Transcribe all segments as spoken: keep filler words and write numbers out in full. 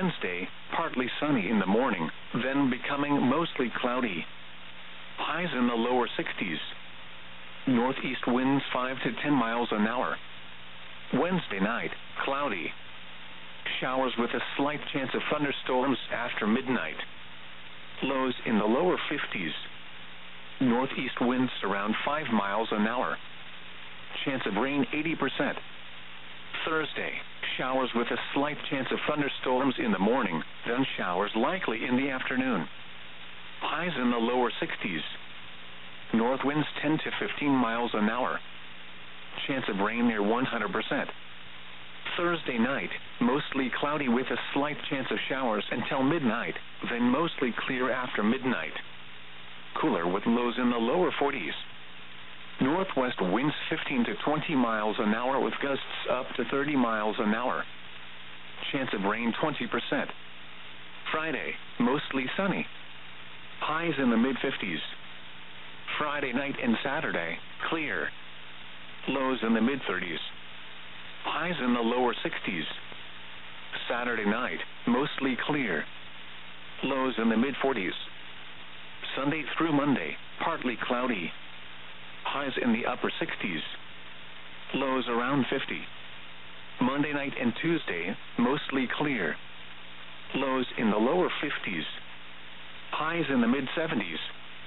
Wednesday, partly sunny in the morning, then becoming mostly cloudy. Highs in the lower sixties. Northeast winds five to ten miles an hour. Wednesday night, cloudy. Showers with a slight chance of thunderstorms after midnight. Lows in the lower fifties. Northeast winds around five miles an hour. Chance of rain eighty percent. Thursday, showers with a slight chance of thunderstorms in the morning, then showers likely in the afternoon. Highs in the lower sixties. North winds ten to fifteen miles an hour. Chance of rain near one hundred percent. Thursday night, mostly cloudy with a slight chance of showers until midnight, then mostly clear after midnight. Cooler with lows in the lower forties. Northwest winds fifteen to twenty miles an hour with gusts up to thirty miles an hour. Chance of rain twenty percent. Friday, mostly sunny. Highs in the mid fifties. Friday night and Saturday, clear. Lows in the mid thirties. Highs in the lower sixties. Saturday night, mostly clear. Lows in the mid forties. Sunday through Monday, partly cloudy. Highs in the upper sixties. Lows around fifty. Monday night and Tuesday, mostly clear. Lows in the lower fifties. Highs in the mid seventies.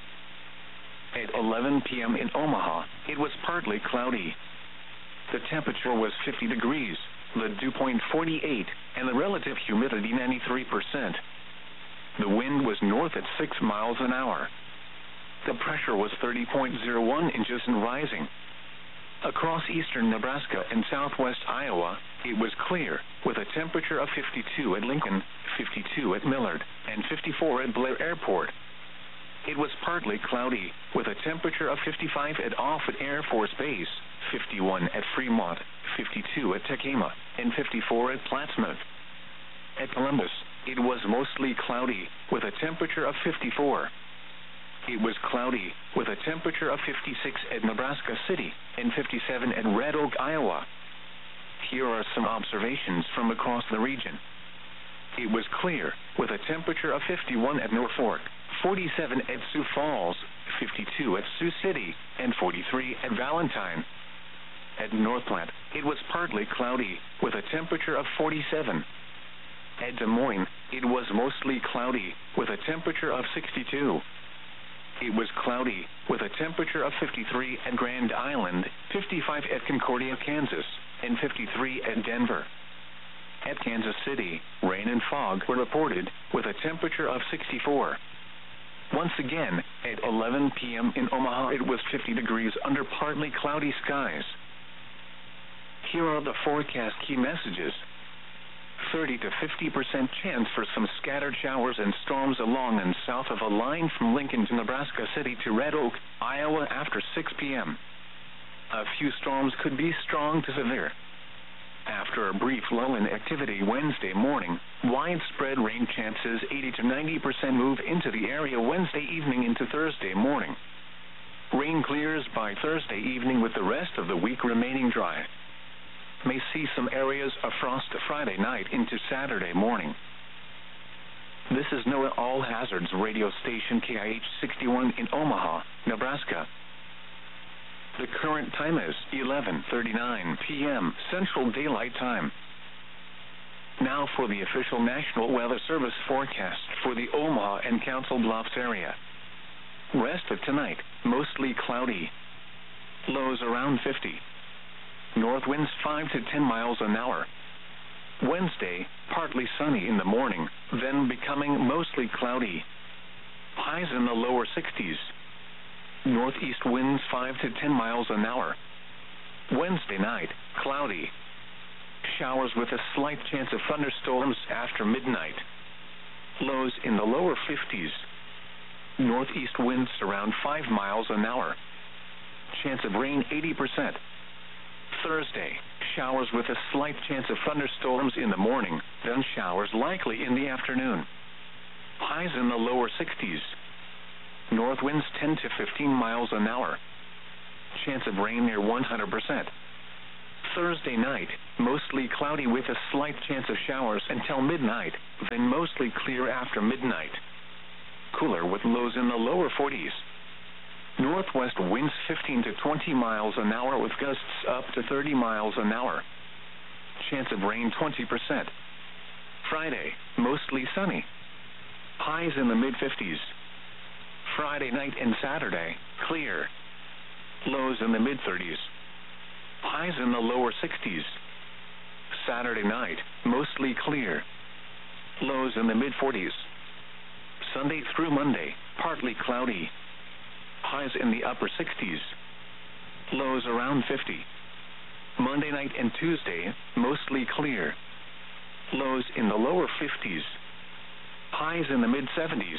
At eleven p m in Omaha, it was partly cloudy. The temperature was fifty degrees, the dew point forty-eight, and the relative humidity ninety-three percent. The wind was north at six miles an hour. The pressure was thirty point zero one inches and rising. Across eastern Nebraska and southwest Iowa, it was clear, with a temperature of fifty-two at Lincoln, fifty-two at Millard, and fifty-four at Blair Airport. It was partly cloudy, with a temperature of fifty-five at Offutt Air Force Base, fifty-one at Fremont, fifty-two at Tekema, and fifty-four at Plattsmouth. At Columbus, it was mostly cloudy, with a temperature of fifty-four. It was cloudy, with a temperature of fifty-six at Nebraska City, and fifty-seven at Red Oak, Iowa. Here are some observations from across the region. It was clear, with a temperature of fifty-one at Norfolk, forty-seven at Sioux Falls, fifty-two at Sioux City, and forty-three at Valentine. At North Platte, it was partly cloudy, with a temperature of forty-seven. At Des Moines, it was mostly cloudy, with a temperature of sixty-two. It was cloudy, with a temperature of fifty-three at Grand Island, fifty-five at Concordia, Kansas, and fifty-three at Denver. At Kansas City, rain and fog were reported, with a temperature of sixty-four. Once again, at eleven p m in Omaha, it was fifty degrees under partly cloudy skies. Here are the forecast key messages. thirty to fifty percent chance for some scattered showers and storms along and south of a line from Lincoln to Nebraska City to Red Oak, Iowa after six p m A few storms could be strong to severe. After a brief lull in activity Wednesday morning, widespread rain chances eighty to ninety percent move into the area Wednesday evening into Thursday morning. Rain clears by Thursday evening with the rest of the week remaining dry. May see some areas of frost Friday night into Saturday morning. This is NOAA All Hazards radio station K I H sixty-one in Omaha, Nebraska. The current time is eleven thirty-nine p m Central Daylight Time. Now for the official National Weather Service forecast for the Omaha and Council Bluffs area. Rest of tonight, mostly cloudy. Lows around fifty. North winds five to ten miles an hour. Wednesday, partly sunny in the morning, then becoming mostly cloudy. Highs in the lower sixties. Northeast winds five to ten miles an hour. Wednesday night, cloudy. Showers with a slight chance of thunderstorms after midnight. Lows in the lower fifties. Northeast winds around five miles an hour. Chance of rain eighty percent. Thursday, showers with a slight chance of thunderstorms in the morning, then showers likely in the afternoon. Highs in the lower sixties. North winds ten to fifteen miles an hour. Chance of rain near one hundred percent. Thursday night, mostly cloudy with a slight chance of showers until midnight, then mostly clear after midnight. Cooler with lows in the lower forties. Northwest winds fifteen to twenty miles an hour with gusts up to thirty miles an hour. Chance of rain twenty percent. Friday, mostly sunny. Highs in the mid-fifties. Friday night and Saturday, clear. Lows in the mid-thirties. Highs in the lower sixties. Saturday night, mostly clear. Lows in the mid-forties. Sunday through Monday, partly cloudy. Highs in the upper sixties. Lows around fifty. Monday night and Tuesday, mostly clear. Lows in the lower fifties. Highs in the mid-seventies.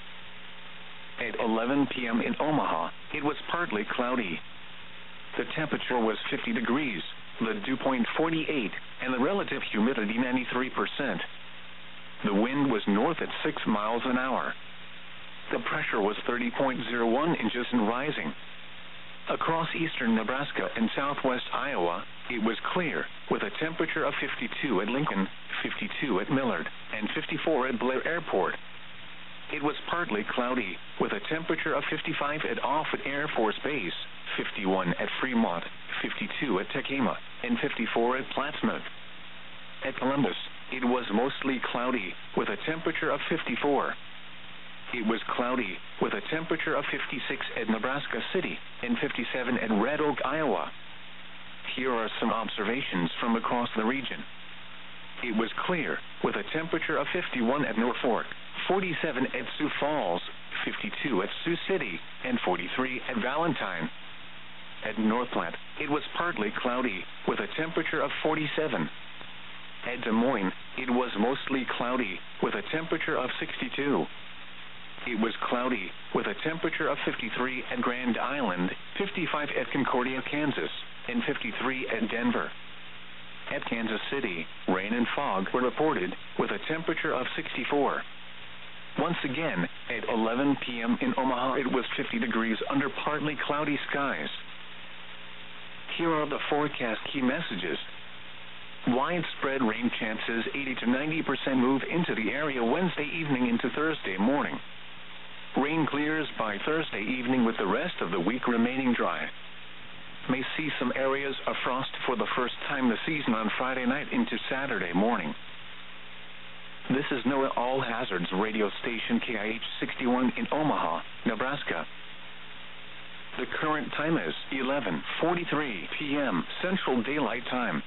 At eleven p.m. in Omaha, it was partly cloudy. The temperature was fifty degrees, the dew point forty-eight, and the relative humidity ninety-three percent. The wind was north at six miles an hour. The pressure was thirty point zero one inches and rising. Across eastern Nebraska and southwest Iowa, it was clear, with a temperature of fifty-two at Lincoln, fifty-two at Millard, and fifty-four at Blair Airport. It was partly cloudy, with a temperature of fifty-five at Offutt Air Force Base, fifty-one at Fremont, fifty-two at Tekema, and fifty-four at Plattsmouth. At Columbus, it was mostly cloudy, with a temperature of fifty-four. It was cloudy, with a temperature of fifty-six at Nebraska City, and fifty-seven at Red Oak, Iowa. Here are some observations from across the region. It was clear, with a temperature of fifty-one at Norfolk, forty-seven at Sioux Falls, fifty-two at Sioux City, and forty-three at Valentine. At North Platte, it was partly cloudy, with a temperature of forty-seven. At Des Moines, it was mostly cloudy, with a temperature of sixty-two. It was cloudy, with a temperature of fifty-three at Grand Island, fifty-five at Concordia, Kansas, and fifty-three at Denver. At Kansas City, rain and fog were reported, with a temperature of sixty-four. Once again, at eleven p.m. in Omaha, it was fifty degrees under partly cloudy skies. Here are the forecast key messages. Widespread rain chances, eighty to ninety percent move into the area Wednesday evening into Thursday morning. Rain clears by Thursday evening with the rest of the week remaining dry. May see some areas of frost for the first time this season on Friday night into Saturday morning. This is NOAA All Hazards radio station K I H sixty-one in Omaha, Nebraska. The current time is eleven forty-three p.m. Central Daylight Time.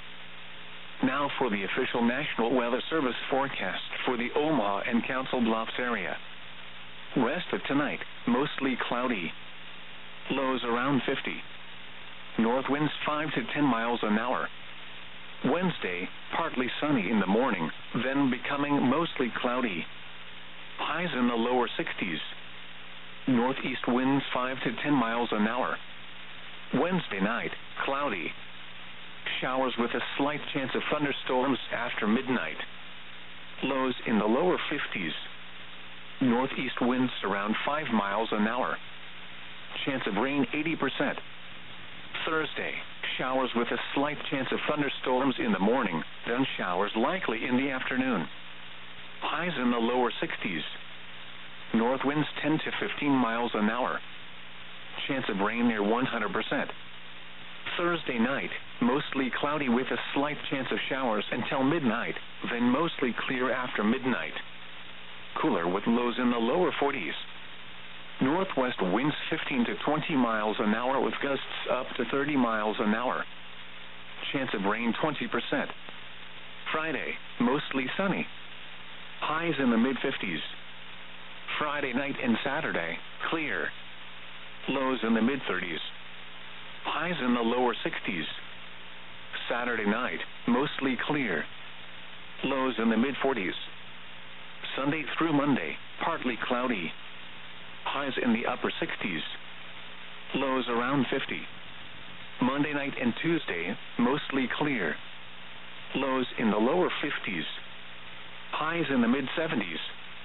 Now for the official National Weather Service forecast for the Omaha and Council Bluffs area. Rest of tonight, mostly cloudy. Lows around fifty. North winds five to ten miles an hour. Wednesday, partly sunny in the morning, then becoming mostly cloudy. Highs in the lower sixties. Northeast winds five to ten miles an hour. Wednesday night, cloudy. Showers with a slight chance of thunderstorms after midnight. Lows in the lower fifties. Northeast winds around five miles an hour. Chance of rain eighty percent. Thursday, showers with a slight chance of thunderstorms in the morning, then showers likely in the afternoon. Highs in the lower sixties. North winds ten to fifteen miles an hour. Chance of rain near one hundred percent. Thursday night, mostly cloudy with a slight chance of showers until midnight, then mostly clear after midnight. Cooler with lows in the lower forties. Northwest winds fifteen to twenty miles an hour with gusts up to thirty miles an hour. Chance of rain twenty percent. Friday, mostly sunny. Highs in the mid-fifties. Friday night and Saturday, clear. Lows in the mid-thirties. Highs in the lower sixties. Saturday night, mostly clear. Lows in the mid-forties. Sunday through Monday, partly cloudy. Highs in the upper sixties. Lows around fifty. Monday night and Tuesday, mostly clear. Lows in the lower fifties. Highs in the mid-seventies.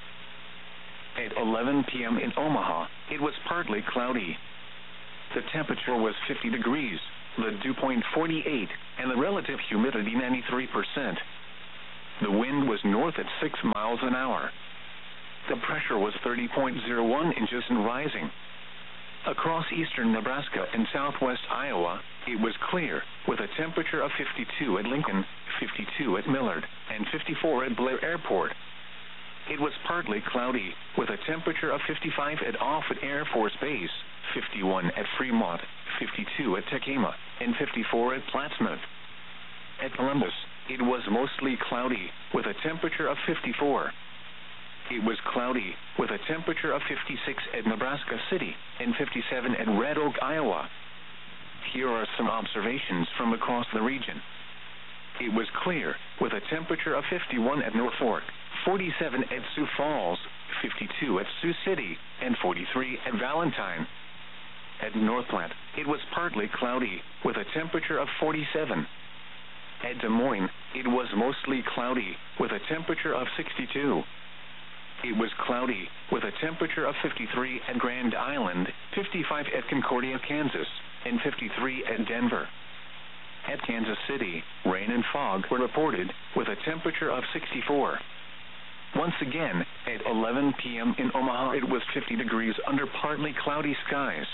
At eleven p.m. in Omaha, it was partly cloudy. The temperature was fifty degrees, the dew point forty-eight, and the relative humidity ninety-three percent. The wind was north at six miles an hour. The pressure was thirty point zero one inches and rising. Across eastern Nebraska and southwest Iowa, it was clear, with a temperature of fifty-two at Lincoln, fifty-two at Millard, and fifty-four at Blair Airport. It was partly cloudy, with a temperature of fifty-five at Offutt Air Force Base, fifty-one at Fremont, fifty-two at Tekema, and fifty-four at Plattsmouth. At Columbus, it was mostly cloudy, with a temperature of fifty-four. It was cloudy, with a temperature of fifty-six at Nebraska City, and fifty-seven at Red Oak, Iowa. Here are some observations from across the region. It was clear, with a temperature of fifty-one at Norfolk, forty-seven at Sioux Falls, fifty-two at Sioux City, and forty-three at Valentine. At North Platte, it was partly cloudy, with a temperature of forty-seven. At Des Moines, it was mostly cloudy, with a temperature of sixty-two. It was cloudy, with a temperature of fifty-three at Grand Island, fifty-five at Concordia, Kansas, and fifty-three at Denver. At Kansas City, rain and fog were reported, with a temperature of sixty-four. Once again, at eleven p m in Omaha, it was fifty degrees under partly cloudy skies.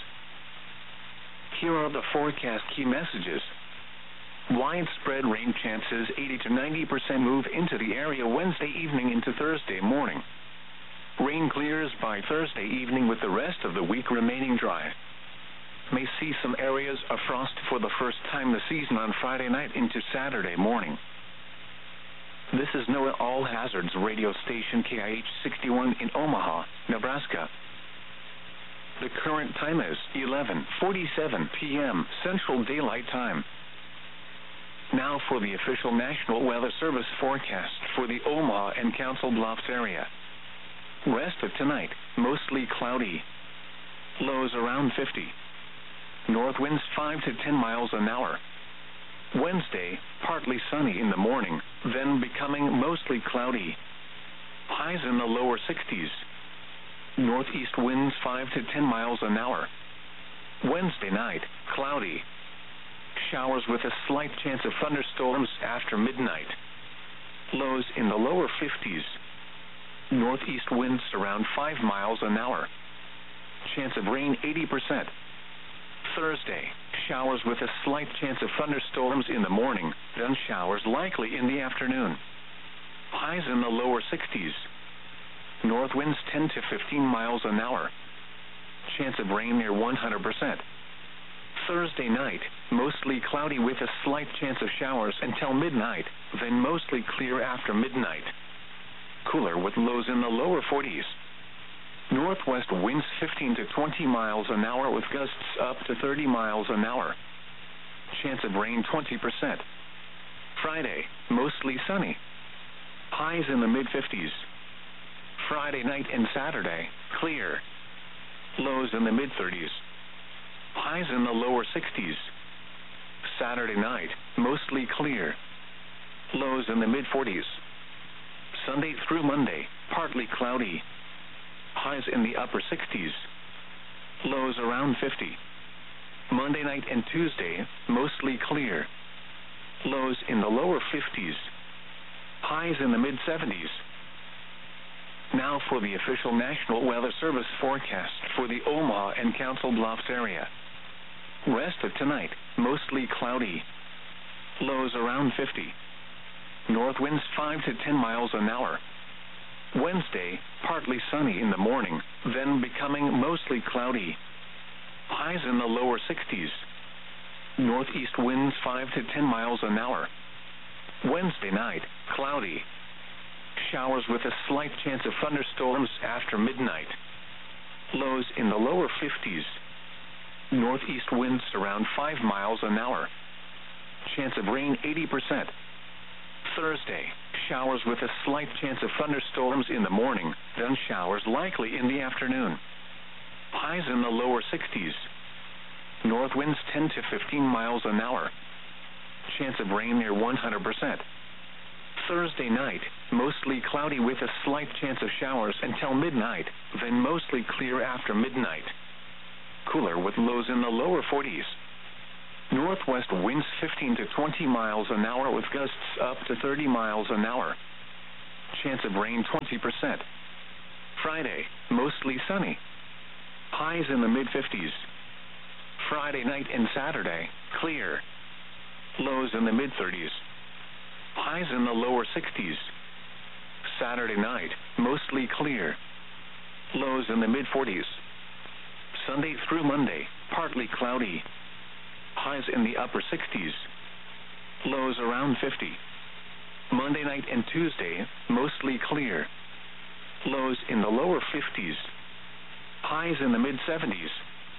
Here are the forecast key messages. Widespread rain chances, eighty to ninety percent move into the area Wednesday evening into Thursday morning. Rain clears by Thursday evening with the rest of the week remaining dry. May see some areas of frost for the first time this season on Friday night into Saturday morning. This is NOAA All Hazards radio station K I H sixty-one in Omaha, Nebraska. The current time is eleven forty-seven p m Central Daylight Time. Now for the official National Weather Service forecast for the Omaha and Council Bluffs area. Rest of tonight, mostly cloudy. Lows around fifty. North winds five to ten miles an hour. Wednesday, partly sunny in the morning, then becoming mostly cloudy. Highs in the lower sixties. Northeast winds five to ten miles an hour. Wednesday night, cloudy. Showers with a slight chance of thunderstorms after midnight. Lows in the lower fifties. Northeast winds around five miles an hour. Chance of rain eighty percent. Thursday, showers with a slight chance of thunderstorms in the morning, then showers likely in the afternoon. Highs in the lower sixties. North winds ten to fifteen miles an hour. Chance of rain near one hundred percent. Thursday night, mostly cloudy with a slight chance of showers until midnight, then mostly clear after midnight. Cooler with lows in the lower forties. Northwest winds fifteen to twenty miles an hour with gusts up to thirty miles an hour. Chance of rain twenty percent. Friday, mostly sunny. Highs in the mid fifties. Friday night and Saturday, clear. Lows in the mid thirties. Highs in the lower sixties. Saturday night, mostly clear. Lows in the mid forties. Sunday through Monday, partly cloudy. Highs in the upper sixties. Lows around fifty. Monday night and Tuesday, mostly clear. Lows in the lower fifties. Highs in the mid seventies. Now for the official National Weather Service forecast for the Omaha and Council Bluffs area. Rest of tonight, mostly cloudy. Lows around fifty. North winds five to ten miles an hour. Wednesday, partly sunny in the morning, then becoming mostly cloudy. Highs in the lower sixties. Northeast winds five to ten miles an hour. Wednesday night, cloudy. Showers with a slight chance of thunderstorms after midnight. Lows in the lower fifties. Northeast winds around five miles an hour. Chance of rain eighty percent. Thursday, showers with a slight chance of thunderstorms in the morning, then showers likely in the afternoon. Highs in the lower sixties. North winds ten to fifteen miles an hour. Chance of rain near one hundred percent. Thursday night, mostly cloudy with a slight chance of showers until midnight, then mostly clear after midnight. Cooler with lows in the lower forties. Northwest winds fifteen to twenty miles an hour with gusts up to thirty miles an hour. Chance of rain twenty percent. Friday, mostly sunny. Highs in the mid fifties. Friday night and Saturday, clear. Lows in the mid thirties. Highs in the lower sixties. Saturday night, mostly clear. Lows in the mid forties. Sunday through Monday, partly cloudy. Highs in the upper sixties. Lows around fifty. Monday night and Tuesday, mostly clear. Lows in the lower fifties. Highs in the mid seventies.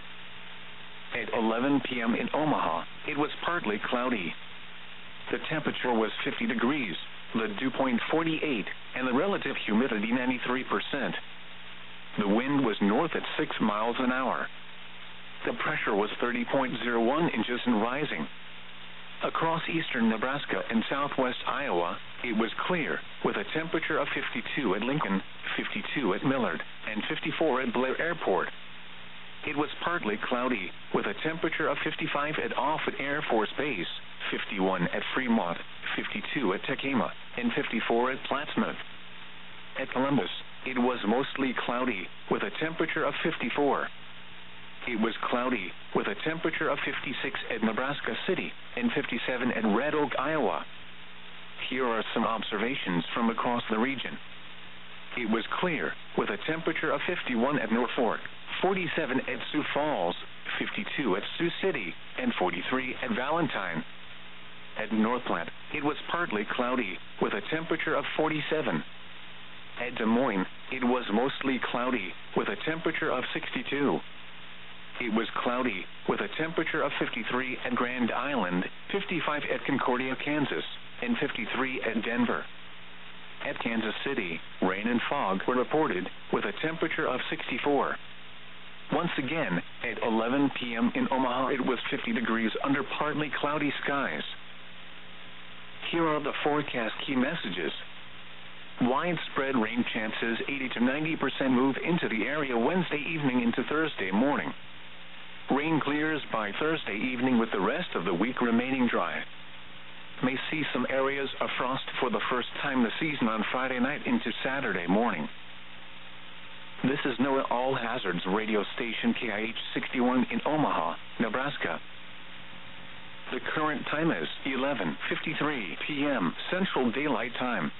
At eleven p.m. in Omaha, it was partly cloudy. The temperature was fifty degrees, the dew point forty-eight, and the relative humidity ninety-three percent. The wind was north at six miles an hour. The pressure was thirty point zero one inches and rising. Across eastern Nebraska and southwest Iowa, it was clear, with a temperature of fifty-two at Lincoln, fifty-two at Millard, and fifty-four at Blair Airport. It was partly cloudy, with a temperature of fifty-five at Offutt Air Force Base, fifty-one at Fremont, fifty-two at Tekema, and fifty-four at Plattsmouth. At Columbus, it was mostly cloudy, with a temperature of fifty-four. It was cloudy, with a temperature of fifty-six at Nebraska City, and fifty-seven at Red Oak, Iowa. Here are some observations from across the region. It was clear, with a temperature of fifty-one at Norfolk, forty-seven at Sioux Falls, fifty-two at Sioux City, and forty-three at Valentine. At North Platte, it was partly cloudy, with a temperature of forty-seven. At Des Moines, it was mostly cloudy, with a temperature of sixty-two. It was cloudy, with a temperature of fifty-three at Grand Island, fifty-five at Concordia, Kansas, and fifty-three at Denver. At Kansas City, rain and fog were reported, with a temperature of sixty-four. Once again, at eleven p.m. in Omaha, it was fifty degrees under partly cloudy skies. Here are the forecast key messages. Widespread rain chances, eighty to ninety percent move into the area Wednesday evening into Thursday morning. Rain clears by Thursday evening with the rest of the week remaining dry. May see some areas of frost for the first time this season on Friday night into Saturday morning. This is NOAA All Hazards radio station K I H sixty-one in Omaha, Nebraska. The current time is eleven fifty-three p.m. Central Daylight Time.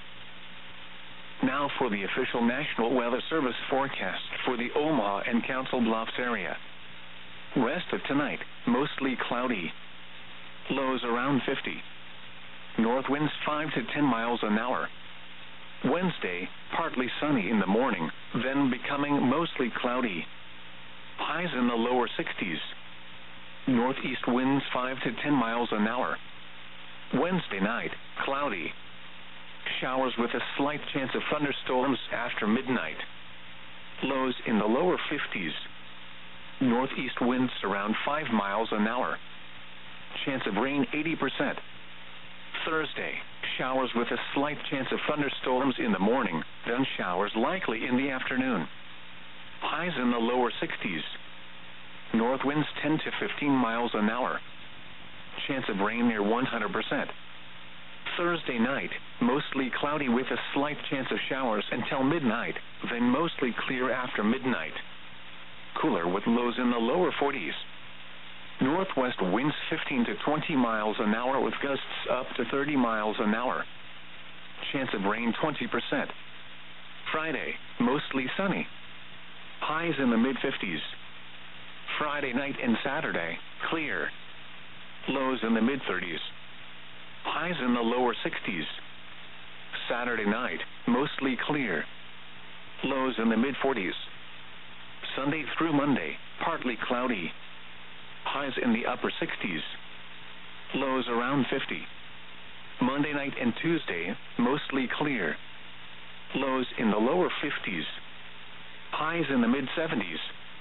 Now for the official National Weather Service forecast for the Omaha and Council Bluffs area. Rest of tonight, mostly cloudy. Lows around fifty. North winds five to ten miles an hour. Wednesday, partly sunny in the morning, then becoming mostly cloudy. Highs in the lower sixties. Northeast winds five to ten miles an hour. Wednesday night, cloudy. Showers with a slight chance of thunderstorms after midnight. Lows in the lower fifties. Northeast winds around five miles an hour. Chance of rain eighty percent. Thursday, showers with a slight chance of thunderstorms in the morning, then showers likely in the afternoon. Highs in the lower sixties. North winds ten to fifteen miles an hour. Chance of rain near one hundred percent. Thursday night, mostly cloudy with a slight chance of showers until midnight, then mostly clear after midnight. Cooler with lows in the lower forties. Northwest winds fifteen to twenty miles an hour with gusts up to thirty miles an hour. Chance of rain twenty percent. Friday, mostly sunny. Highs in the mid fifties. Friday night and Saturday, clear. Lows in the mid thirties. Highs in the lower sixties. Saturday night, mostly clear. Lows in the mid forties. Sunday through Monday, partly cloudy. Highs in the upper sixties. Lows around fifty. Monday night and Tuesday, mostly clear. Lows in the lower fifties. Highs in the mid seventies.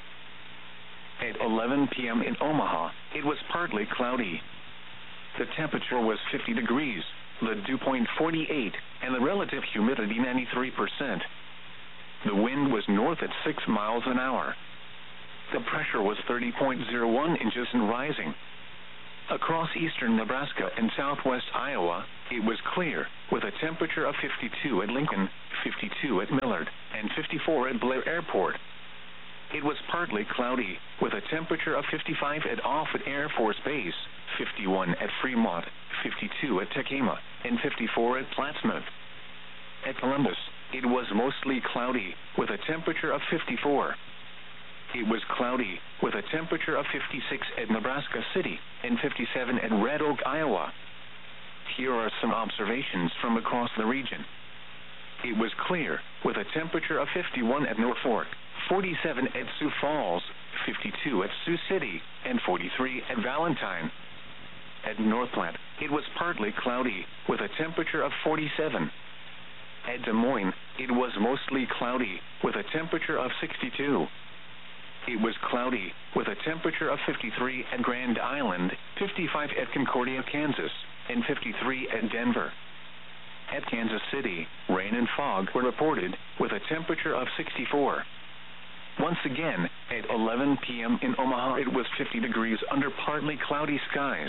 At eleven p.m. in Omaha, it was partly cloudy. The temperature was fifty degrees, the dew point forty-eight, and the relative humidity ninety-three percent. The wind was north at six miles an hour. The pressure was thirty point zero one inches and rising. Across eastern Nebraska and southwest Iowa, it was clear, with a temperature of fifty-two at Lincoln, fifty-two at Millard, and fifty-four at Blair Airport. It was partly cloudy, with a temperature of fifty-five at Offutt Air Force Base, fifty-one at Fremont, fifty-two at Tekema, and fifty-four at Plattsmouth. At Columbus, it was mostly cloudy, with a temperature of fifty-four. It was cloudy, with a temperature of fifty-six at Nebraska City, and fifty-seven at Red Oak, Iowa. Here are some observations from across the region. It was clear, with a temperature of fifty-one at Norfolk, forty-seven at Sioux Falls, fifty-two at Sioux City, and forty-three at Valentine. At North Platte, it was partly cloudy, with a temperature of forty-seven. At Des Moines, it was mostly cloudy, with a temperature of sixty-two. It was cloudy, with a temperature of fifty-three at Grand Island, fifty-five at Concordia, Kansas, and fifty-three at Denver. At Kansas City, rain and fog were reported, with a temperature of sixty-four. Once again, at eleven p m in Omaha, it was fifty degrees under partly cloudy skies.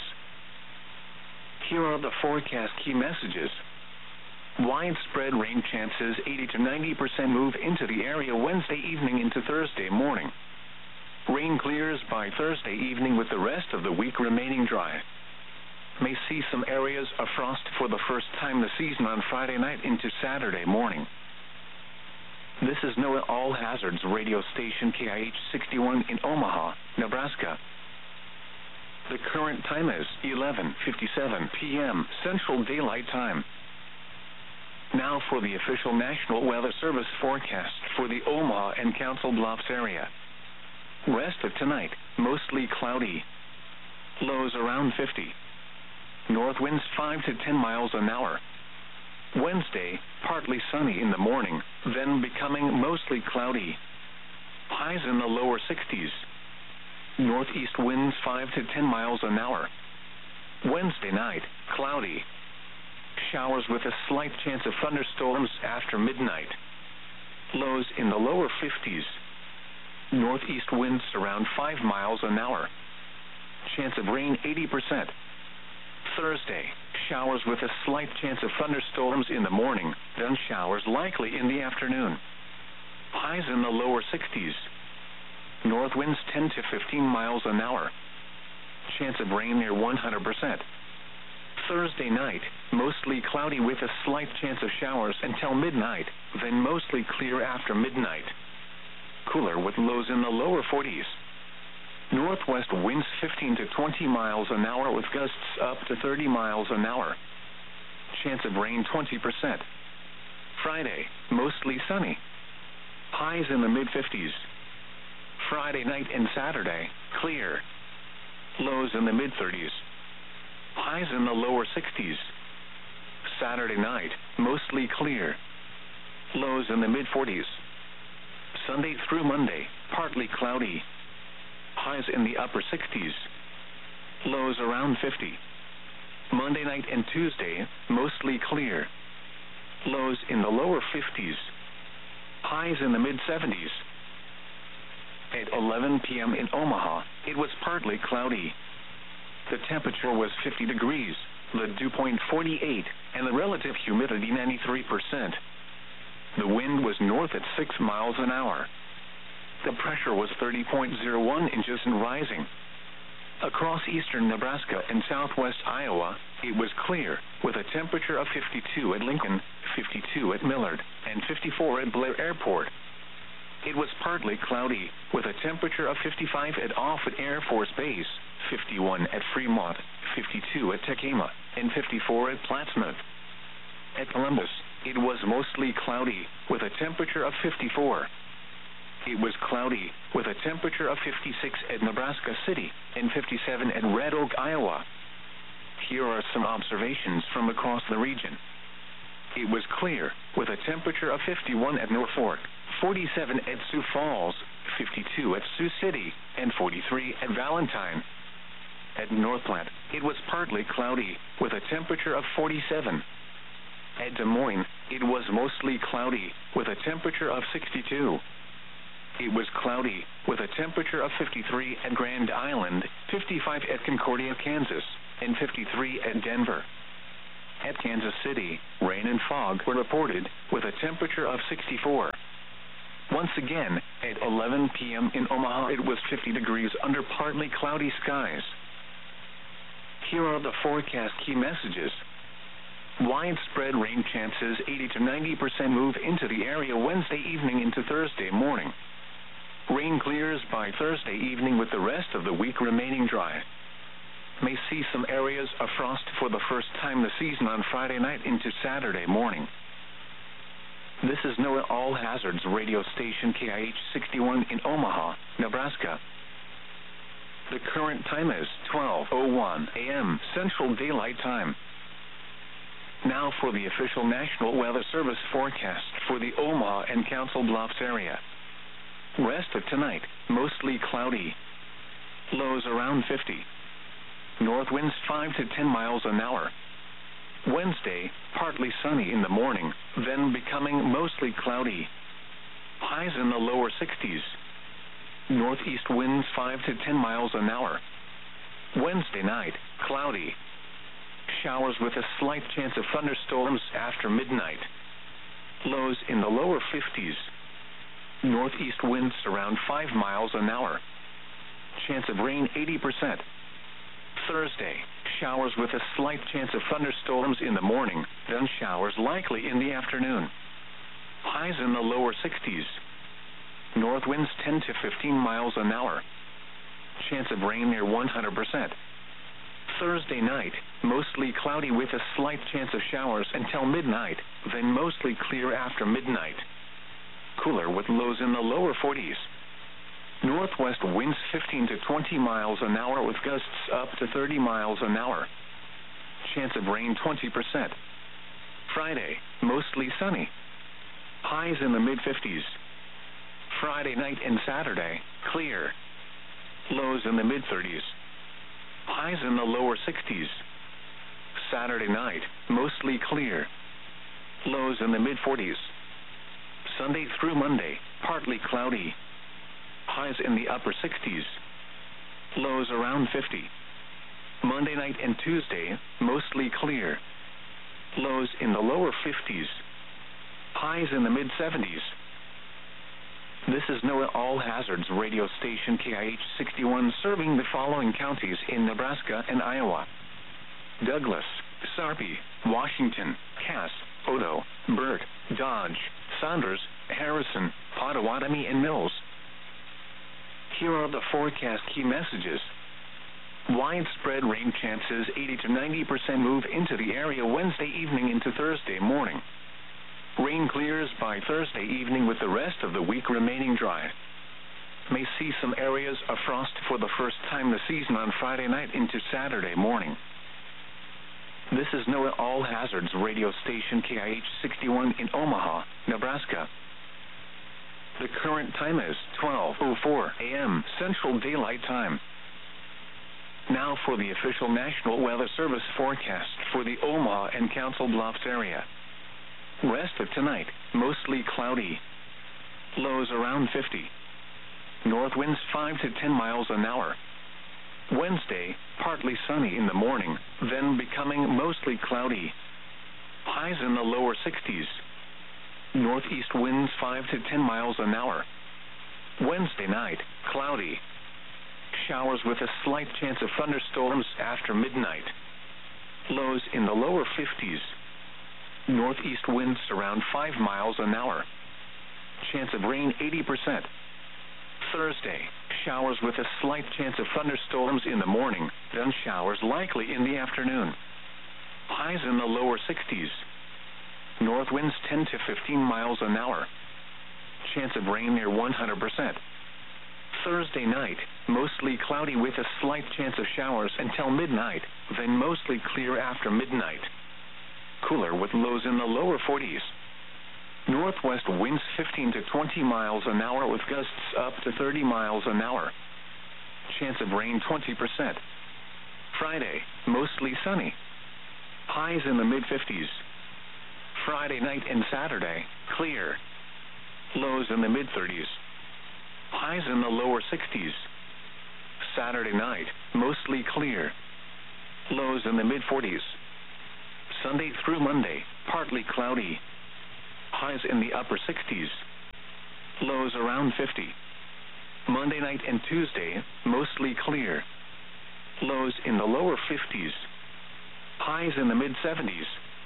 Here are the forecast key messages. Widespread rain chances, eighty to ninety percent move into the area Wednesday evening into Thursday morning. Rain clears by Thursday evening with the rest of the week remaining dry. May see some areas of frost for the first time this season on Friday night into Saturday morning. This is NOAA All Hazards radio station K I H sixty-one in Omaha, Nebraska. The current time is eleven fifty-seven p m Central Daylight Time. Now for the official National Weather Service forecast for the Omaha and Council Bluffs area. Rest of tonight, mostly cloudy. Lows around fifty. North winds five to ten miles an hour. Wednesday, partly sunny in the morning, then becoming mostly cloudy. Highs in the lower sixties. Northeast winds five to ten miles an hour. Wednesday night, cloudy. Showers with a slight chance of thunderstorms after midnight. Lows in the lower fifties. Northeast winds around five miles an hour. Chance of rain eighty percent. Thursday, showers with a slight chance of thunderstorms in the morning, then showers likely in the afternoon. Highs in the lower sixties. North winds ten to fifteen miles an hour. Chance of rain near one hundred percent. Thursday night, mostly cloudy with a slight chance of showers until midnight, then mostly clear after midnight. Cooler with lows in the lower forties. Northwest winds fifteen to twenty miles an hour with gusts up to thirty miles an hour. Chance of rain twenty percent. Friday, mostly sunny. Highs in the mid fifties. Friday night and Saturday, clear. Lows in the mid thirties. Highs in the lower sixties. Saturday night, mostly clear. Lows in the mid forties. Sunday through Monday, partly cloudy. Highs in the upper sixties. Lows around fifty. Monday night and Tuesday, mostly clear. Lows in the lower fifties. Highs in the mid seventies. At eleven p m in Omaha, it was partly cloudy. The temperature was fifty degrees, the dew point forty-eight, and the relative humidity ninety-three percent. The wind was north at six miles an hour. The pressure was thirty point zero one inches and rising. Across eastern Nebraska and southwest Iowa, it was clear, with a temperature of fifty-two at Lincoln, fifty-two at Millard, and fifty-four at Blair Airport. It was partly cloudy, with a temperature of fifty-five at Offutt Air Force Base, fifty-one at Fremont, fifty-two at Tekema, and fifty-four at Plattsmouth. At Columbus, it was mostly cloudy, with a temperature of fifty-four. It was cloudy, with a temperature of fifty-six at Nebraska City and fifty-seven at Red Oak, Iowa. Here are some observations from across the region. It was clear, with a temperature of fifty-one at Norfolk, forty-seven at Sioux Falls, fifty-two at Sioux City, and forty-three at Valentine. At North Platte, it was partly cloudy, with a temperature of forty-seven. At Des Moines, it was mostly cloudy, with a temperature of sixty-two. it was cloudy, with a temperature of fifty-three at Grand Island, fifty-five at Concordia, Kansas, and fifty-three at Denver. At Kansas City, rain and fog were reported, with a temperature of sixty-four. Once again, at eleven p m in Omaha, it was fifty degrees under partly cloudy skies. Here are the forecast key messages. Widespread rain chances, eighty to ninety percent move into the area Wednesday evening into Thursday morning. Rain clears by Thursday evening with the rest of the week remaining dry. May see some areas of frost for the first time this season on Friday night into Saturday morning. This is NOAA All Hazards radio station K I H sixty-one in Omaha, Nebraska. The current time is twelve oh one a m Central Daylight Time. Now for the official National Weather Service forecast for the Omaha and Council Bluffs area. Rest of tonight, mostly cloudy. Lows around fifty. North winds five to ten miles an hour. Wednesday, partly sunny in the morning, then becoming mostly cloudy. Highs in the lower sixties. Northeast winds five to ten miles an hour. Wednesday night, cloudy. Showers with a slight chance of thunderstorms after midnight. Lows in the lower fifties. Northeast winds around five miles an hour. Chance of rain eighty percent. Thursday, showers with a slight chance of thunderstorms in the morning, then showers likely in the afternoon. Highs in the lower sixties. North winds ten to fifteen miles an hour. Chance of rain near one hundred percent. Thursday night, mostly cloudy with a slight chance of showers until midnight, then mostly clear after midnight. Cooler with lows in the lower forties. Northwest winds fifteen to twenty miles an hour with gusts up to thirty miles an hour. Chance of rain twenty percent. Friday, mostly sunny. Highs in the mid fifties. Friday night and Saturday, clear. Lows in the mid thirties. Highs in the lower sixties. Saturday night, mostly clear. Lows in the mid forties. Sunday through Monday, partly cloudy. Highs in the upper sixties. Lows around fifty. Monday night and Tuesday, mostly clear. Lows in the lower fifties. Highs in the mid seventies. This is NOAA All Hazards radio station K I H sixty-one serving the following counties in Nebraska and Iowa: Douglas, Sarpy, Washington, Cass, Odo, Burt, Dodge, Saunders, Harrison, Pottawatomie, and Mills. Here are the forecast key messages. Widespread rain chances, eighty to ninety percent move into the area Wednesday evening into Thursday morning. Rain clears by Thursday evening with the rest of the week remaining dry. May see some areas of frost for the first time this season on Friday night into Saturday morning. This is NOAA All Hazards radio station K I H sixty-one in Omaha, Nebraska. The current time is twelve oh four a m Central Daylight Time. Now for the official National Weather Service forecast for the Omaha and Council Bluffs area. Rest of tonight, mostly cloudy. Lows around fifty. North winds five to ten miles an hour. Wednesday, partly sunny in the morning, then becoming mostly cloudy. Highs in the lower sixties. Northeast winds five to ten miles an hour. Wednesday night, cloudy. Showers with a slight chance of thunderstorms after midnight. Lows in the lower fifties. Northeast winds around five miles an hour. Chance of rain eighty percent. Thursday, showers with a slight chance of thunderstorms in the morning, then showers likely in the afternoon. Highs in the lower sixties. North winds ten to fifteen miles an hour. Chance of rain near one hundred percent. Thursday night, mostly cloudy with a slight chance of showers until midnight, then mostly clear after midnight. Cooler with lows in the lower forties. Northwest winds fifteen to twenty miles an hour with gusts up to thirty miles an hour. Chance of rain twenty percent. Friday, mostly sunny. Highs in the mid fifties. Friday night and Saturday, clear. Lows in the mid thirties. highs in the lower sixties. Saturday night, mostly clear. Lows in the mid forties. Sunday through Monday, partly cloudy. Highs in the upper sixties. Lows around fifty. Monday night and Tuesday, mostly clear. Lows in the lower fifties. Highs in the mid seventies.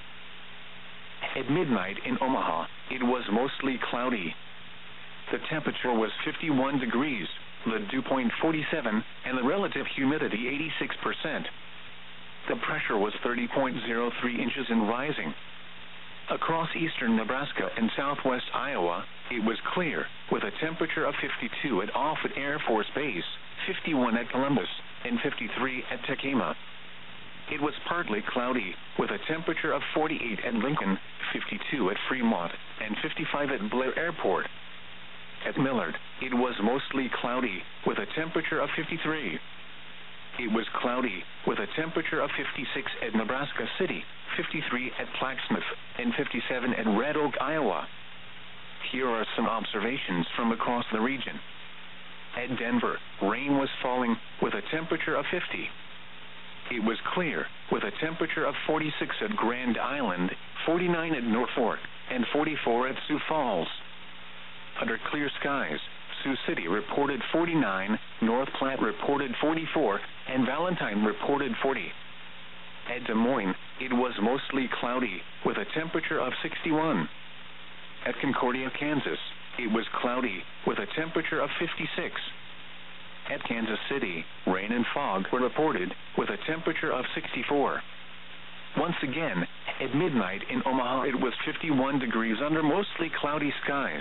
At midnight in Omaha, it was mostly cloudy. The temperature was fifty-one degrees, the dew point forty-seven, and the relative humidity eighty-six percent. The pressure was thirty point zero three inches and rising. Across eastern Nebraska and southwest Iowa, it was clear, with a temperature of fifty-two at Offutt Air Force Base, fifty-one at Columbus, and fifty-three at Tekema. It was partly cloudy, with a temperature of forty-eight at Lincoln, fifty-two at Fremont, and fifty-five at Blair Airport. At Millard, it was mostly cloudy, with a temperature of fifty-three. It was cloudy, with a temperature of fifty-six at Nebraska City, fifty-three at Plaquemine, and fifty-seven at Red Oak, Iowa. Here are some observations from across the region. At Denver, rain was falling, with a temperature of fifty. It was clear, with a temperature of forty-six at Grand Island, forty-nine at Norfolk, and forty-four at Sioux Falls. Under clear skies, Sioux City reported forty-nine, North Platte reported forty-four, and Valentine reported forty. At Des Moines, it was mostly cloudy, with a temperature of sixty-one. At Concordia, Kansas, it was cloudy, with a temperature of fifty-six. At Kansas City, rain and fog were reported, with a temperature of sixty-four. Once again, at midnight in Omaha, it was fifty-one degrees under mostly cloudy skies.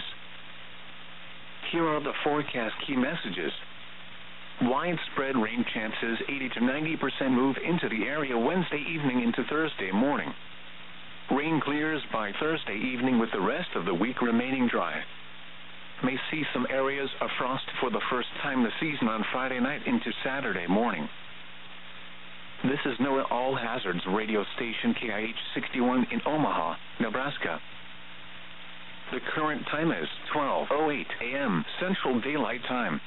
Here are the forecast key messages. Widespread rain chances, eighty to ninety percent move into the area Wednesday evening into Thursday morning. Rain clears by Thursday evening with the rest of the week remaining dry. May see some areas of frost for the first time this season on Friday night into Saturday morning. This is NOAA All Hazards radio station K I H sixty-one in Omaha, Nebraska. The current time is twelve oh eight a m Central Daylight Time.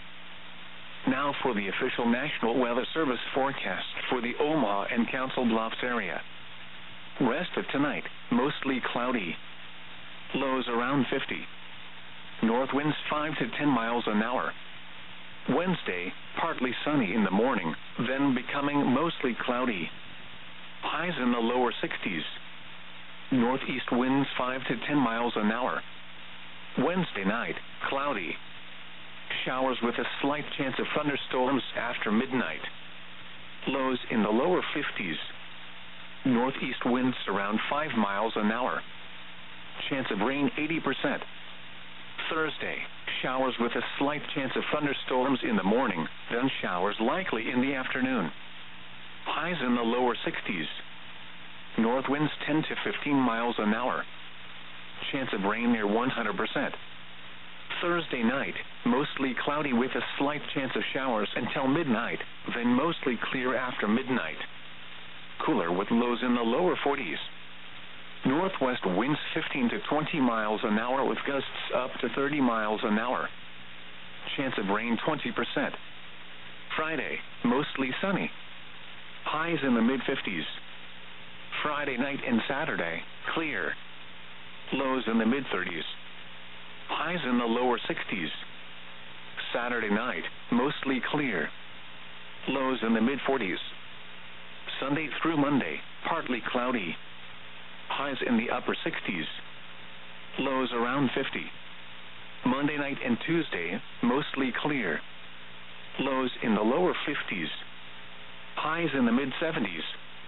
Now for the official National Weather Service forecast for the Omaha and Council Bluffs area. Rest of tonight, mostly cloudy. Lows around fifty. North winds five to ten miles an hour. Wednesday, partly sunny in the morning, then becoming mostly cloudy. Highs in the lower sixties. Northeast winds five to ten miles an hour. Wednesday night, cloudy. Showers with a slight chance of thunderstorms after midnight. Lows in the lower fifties. Northeast winds around five miles an hour. Chance of rain eighty percent. Thursday, showers with a slight chance of thunderstorms in the morning, then showers likely in the afternoon. Highs in the lower sixties. North winds ten to fifteen miles an hour. Chance of rain near one hundred percent. Thursday night, mostly cloudy with a slight chance of showers until midnight, then mostly clear after midnight. Cooler with lows in the lower forties. Northwest winds fifteen to twenty miles an hour with gusts up to thirty miles an hour. Chance of rain twenty percent. Friday, mostly sunny. Highs in the mid fifties. Friday night and Saturday, clear. Lows in the mid thirties. Highs in the lower sixties. Saturday night, mostly clear. Lows in the mid forties. Sunday through Monday, partly cloudy. Highs in the upper sixties. Lows around fifty. Monday night and Tuesday, mostly clear. Lows in the lower fifties. Highs in the mid seventies.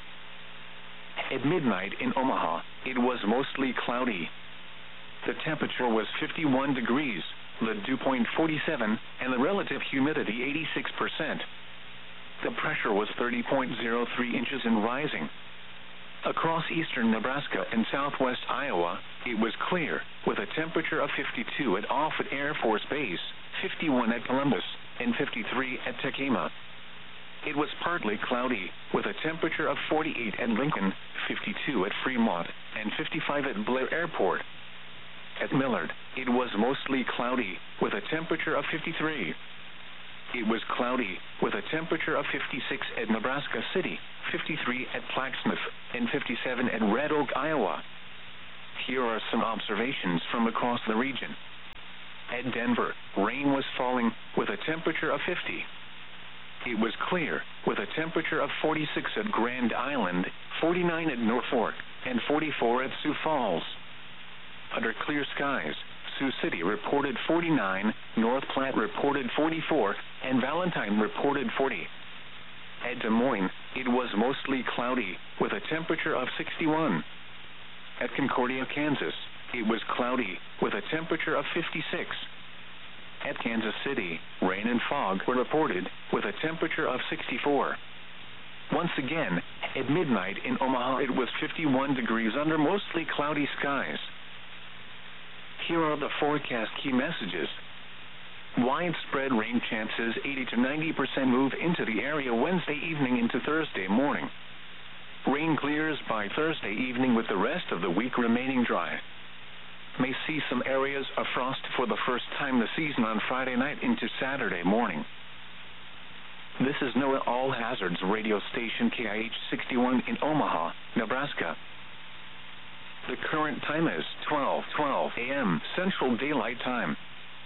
At midnight in Omaha, it was mostly cloudy. The temperature was fifty-one degrees, the dew point forty-seven, and the relative humidity eighty-six percent. The pressure was thirty point zero three inches and rising. Across eastern Nebraska and southwest Iowa, it was clear, with a temperature of fifty-two at Offutt Air Force Base, fifty-one at Columbus, and fifty-three at Tekema. It was partly cloudy, with a temperature of forty-eight at Lincoln, fifty-two at Fremont, and fifty-five at Blair Airport. At Millard, it was mostly cloudy, with a temperature of fifty-three. It was cloudy, with a temperature of fifty-six at Nebraska City, fifty-three at Plaquemine, and fifty-seven at Red Oak, Iowa. Here are some observations from across the region. At Denver, rain was falling, with a temperature of fifty. It was clear, with a temperature of forty-six at Grand Island, forty-nine at Norfolk, and forty-four at Sioux Falls. Under clear skies, Sioux City reported forty-nine, North Platte reported forty-four, and Valentine reported forty. At Des Moines, it was mostly cloudy, with a temperature of sixty-one. At Concordia, Kansas, it was cloudy, with a temperature of fifty-six. At Kansas City, rain and fog were reported, with a temperature of sixty-four. Once again, at midnight in Omaha, it was fifty-one degrees under mostly cloudy skies. Here are the forecast key messages. Widespread rain chances, eighty to ninety percent move into the area Wednesday evening into Thursday morning. Rain clears by Thursday evening with the rest of the week remaining dry. May see some areas of frost for the first time this season on Friday night into Saturday morning. This is NOAA All Hazards radio station K I H sixty-one in Omaha, Nebraska. The current time is twelve twelve a m Central Daylight Time.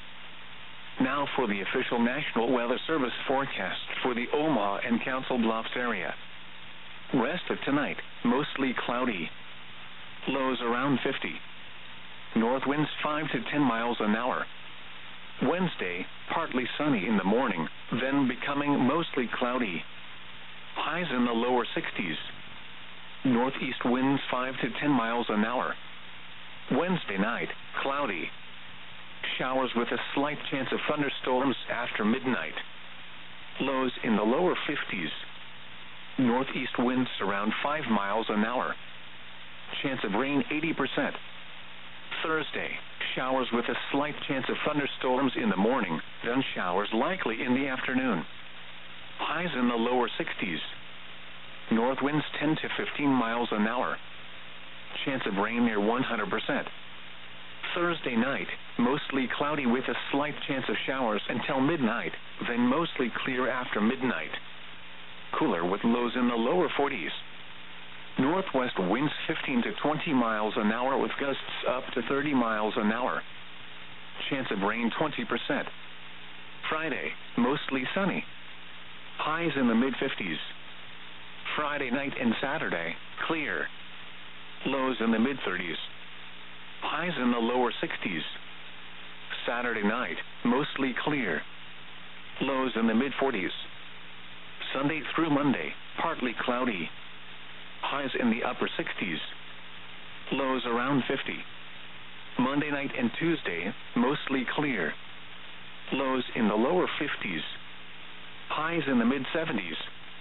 Now for the official National Weather Service forecast for the Omaha and Council Bluffs area. Rest of tonight, mostly cloudy. Lows around fifty. North winds five to ten miles an hour. Wednesday, partly sunny in the morning, then becoming mostly cloudy. Highs in the lower sixties. Northeast winds five to ten miles an hour. Wednesday night, cloudy. Showers with a slight chance of thunderstorms after midnight. Lows in the lower fifties. Northeast winds around five miles an hour. Chance of rain eighty percent. Thursday, showers with a slight chance of thunderstorms in the morning, then showers likely in the afternoon. Highs in the lower sixties. North winds ten to fifteen miles an hour. Chance of rain near one hundred percent. Thursday night, mostly cloudy with a slight chance of showers until midnight, then mostly clear after midnight. Cooler with lows in the lower forties. Northwest winds fifteen to twenty miles an hour with gusts up to thirty miles an hour. Chance of rain twenty percent. Friday, mostly sunny. Highs in the mid fifties. Friday night and Saturday, clear. Lows in the mid thirties. Highs in the lower sixties. Saturday night, mostly clear. Lows in the mid forties. Sunday through Monday, partly cloudy. Highs in the upper sixties. Lows around fifty. Monday night and Tuesday, mostly clear. Lows in the lower fifties. Highs in the mid seventies.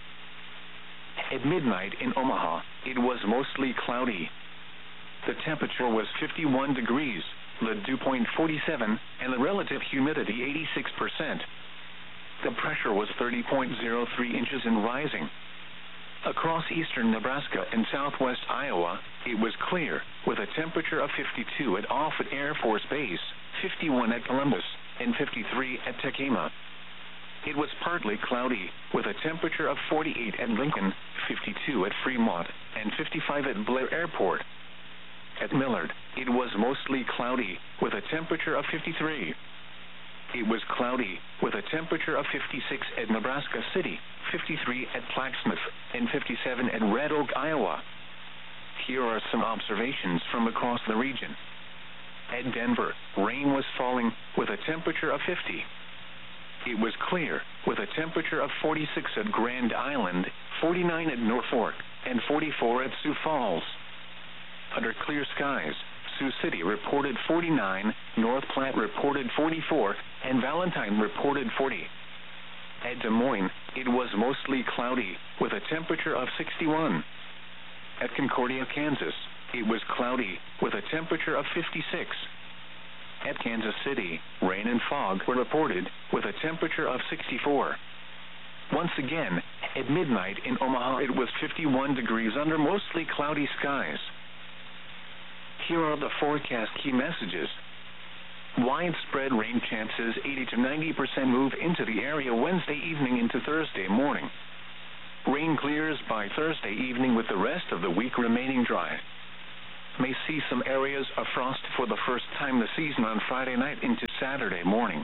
At midnight in Omaha, it was mostly cloudy. The temperature was fifty-one degrees, the dew point forty-seven, and the relative humidity eighty-six percent. The pressure was thirty point zero three inches and rising. Across eastern Nebraska and southwest Iowa, it was clear, with a temperature of fifty-two at Offutt Air Force Base, fifty-one at Columbus, and fifty-three at Tekema. It was partly cloudy, with a temperature of forty-eight at Lincoln, fifty-two at Fremont, and fifty-five at Blair Airport. At Millard, it was mostly cloudy, with a temperature of fifty-three. It was cloudy, with a temperature of fifty-six at Nebraska City, fifty-three at Plaquemine, and fifty-seven at Red Oak, Iowa. Here are some observations from across the region. At Denver, rain was falling, with a temperature of fifty. It was clear, with a temperature of forty-six at Grand Island, forty-nine at Norfolk, and forty-four at Sioux Falls. Under clear skies, Sioux City reported forty-nine, North Platte reported forty-four, and Valentine reported forty. At Des Moines, it was mostly cloudy, with a temperature of sixty-one. At Concordia, Kansas, it was cloudy, with a temperature of fifty-six. At Kansas City, rain and fog were reported, with a temperature of sixty-four. Once again, at midnight in Omaha, it was fifty-one degrees under mostly cloudy skies. Here are the forecast key messages. Widespread rain chances, eighty to ninety percent move into the area Wednesday evening into Thursday morning. Rain clears by Thursday evening with the rest of the week remaining dry. May see some areas of frost for the first time this season on Friday night into Saturday morning.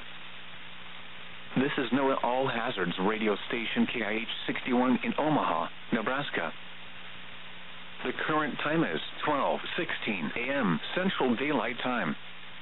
This is NOAA All Hazards radio station K I H sixty-one in Omaha, Nebraska. The current time is twelve sixteen a m Central Daylight Time.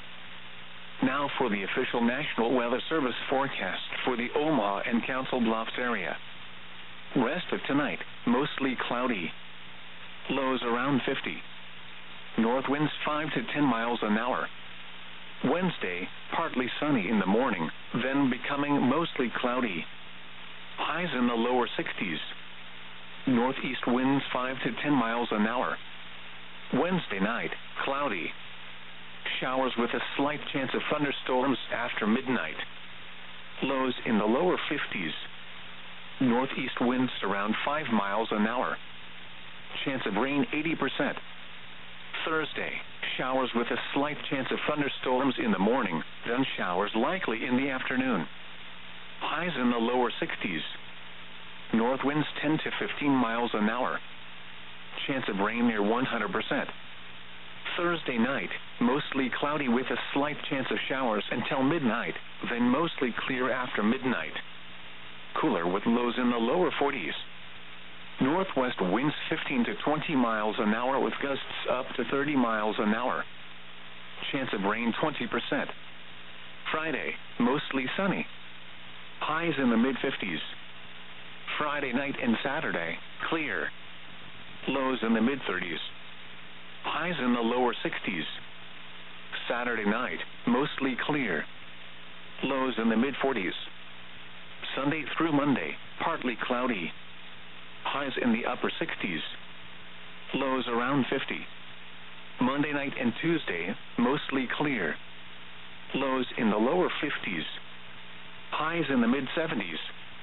Now for the official National Weather Service forecast for the Omaha and Council Bluffs area. Rest of tonight, mostly cloudy. Lows around fifty. North winds five to ten miles an hour. Wednesday, partly sunny in the morning, then becoming mostly cloudy. Highs in the lower sixties. Northeast winds five to ten miles an hour. Wednesday night, cloudy. Showers with a slight chance of thunderstorms after midnight. Lows in the lower fifties. Northeast winds around five miles an hour. Chance of rain eighty percent. Thursday, showers with a slight chance of thunderstorms in the morning, then showers likely in the afternoon. Highs in the lower sixties. North winds ten to fifteen miles an hour. Chance of rain near one hundred percent. Thursday night, mostly cloudy with a slight chance of showers until midnight, then mostly clear after midnight. Cooler with lows in the lower forties. Northwest winds fifteen to twenty miles an hour with gusts up to thirty miles an hour. Chance of rain twenty percent. Friday, mostly sunny. Highs in the mid fifties. Friday night and Saturday, clear. Lows in the mid thirties. Highs in the lower sixties. Saturday night, mostly clear. Lows in the mid forties. Sunday through Monday, partly cloudy. Highs in the upper sixties. Lows around fifty. Monday night and Tuesday, mostly clear. Lows in the lower fifties. Highs in the mid seventies.